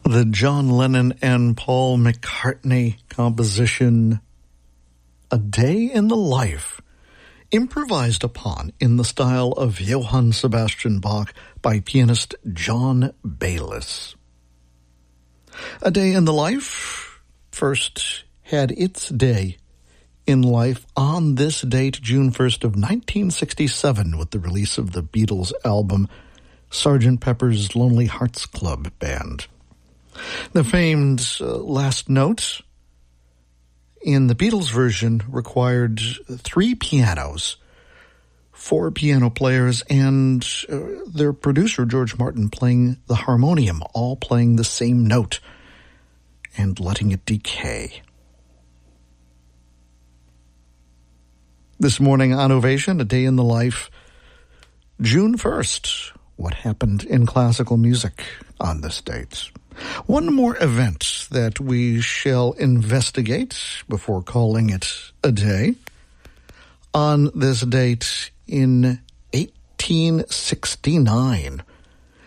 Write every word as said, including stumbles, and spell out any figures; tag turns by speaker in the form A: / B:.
A: The John Lennon and Paul McCartney composition, A Day in the Life, improvised upon in the style of Johann Sebastian Bach by pianist John Bayliss. A Day in the Life first had its day in life on this date, June first of nineteen sixty-seven, with the release of the Beatles' album Sergeant Pepper's Lonely Hearts Club Band. The famed uh, last note in the Beatles version required three pianos, four piano players, and uh, their producer, George Martin, playing the harmonium, all playing the same note and letting it decay. This morning on Ovation, A Day in the Life, June first. What happened in classical music on this date? One more event that we shall investigate before calling it a day. On this date in eighteen sixty-nine,